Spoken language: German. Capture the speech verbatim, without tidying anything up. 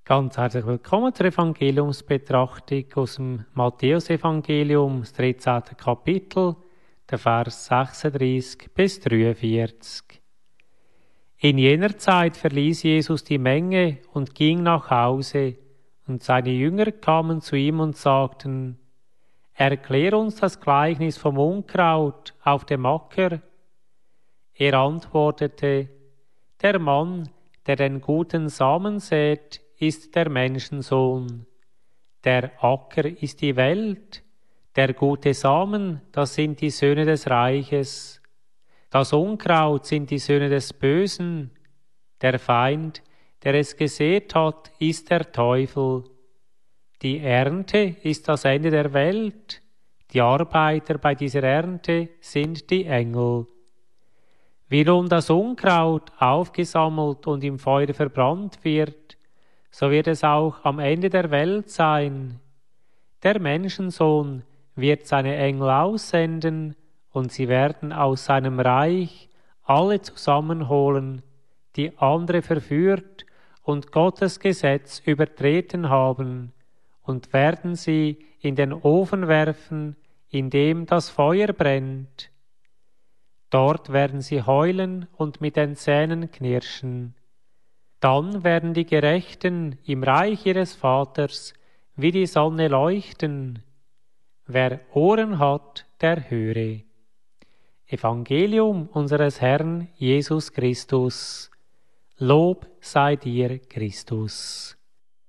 Ganz herzlich willkommen zur Evangeliumsbetrachtung aus dem Matthäusevangelium, das dreizehnte Kapitel, der Vers sechsunddreißig bis dreiundvierzig. In jener Zeit verließ Jesus die Menge und ging nach Hause, und seine Jünger kamen zu ihm und sagten: Erklär uns das Gleichnis vom Unkraut auf dem Acker. Er antwortete: Der Mann, der den guten Samen sät, ist der Menschensohn. Der Acker ist die Welt, der gute Samen, das sind die Söhne des Reiches. Das Unkraut sind die Söhne des Bösen. Der Feind, der es gesät hat, ist der Teufel. Die Ernte ist das Ende der Welt. Die Arbeiter bei dieser Ernte sind die Engel. Wie nun das Unkraut aufgesammelt und im Feuer verbrannt wird, so wird es auch am Ende der Welt sein. Der Menschensohn wird seine Engel aussenden, und sie werden aus seinem Reich alle zusammenholen, die andere verführt und Gottes Gesetz übertreten haben, und werden sie in den Ofen werfen, in dem das Feuer brennt. Dort werden sie heulen und mit den Zähnen knirschen. Dann werden die Gerechten im Reich ihres Vaters wie die Sonne leuchten. Wer Ohren hat, der höre. Evangelium unseres Herrn Jesus Christus. Lob sei dir, Christus.